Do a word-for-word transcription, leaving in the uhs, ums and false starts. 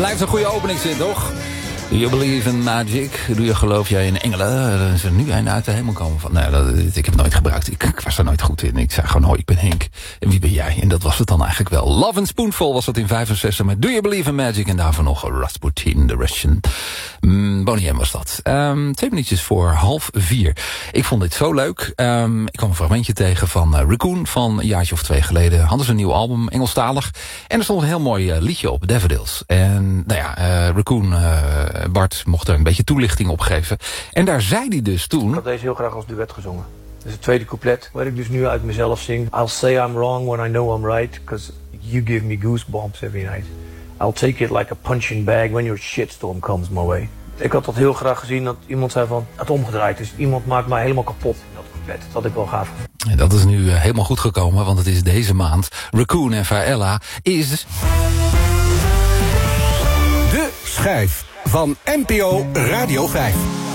Blijft een goede opening zin, toch? Do you believe in magic? Doe je geloof jij in engelen? Er is er nu een uit de hemel komen van. Nee, dat, ik heb het nooit gebruikt. Ik, ik was er nooit goed in. Ik zei gewoon, hoi, ik ben Henk. En wie ben jij? En dat was het dan eigenlijk wel. Love and Spoonful was dat in vijfenzestig met Do You Believe in Magic? En daarvoor nog Rasputin, The Russian. Mm, Boney M was dat. Um, twee minuutjes voor half vier. Ik vond dit zo leuk. Um, ik kwam een fragmentje tegen van uh, Raccoon van een jaartje of twee geleden. Hadden ze een nieuw album, Engelstalig. En er stond een heel mooi uh, liedje op, Daffodils. En nou ja, uh, Raccoon, uh, Bart mocht er een beetje toelichting op geven. En daar zei hij dus toen... Ik had deze heel graag als duet gezongen. Dus het tweede couplet, waar ik dus nu uit mezelf zing. I'll say I'm wrong when I know I'm right, because you give me goosebumps every night. I'll take it like a punching bag when your shitstorm comes my way. Ik had dat heel graag gezien, dat iemand zei van, het omgedraaid is. Iemand maakt mij helemaal kapot in dat couplet. Dat had ik wel gaaf gevonden. En dat is nu uh, helemaal goed gekomen, want het is deze maand. Raccoon en Faella is... De schijf van N P O Radio vijf.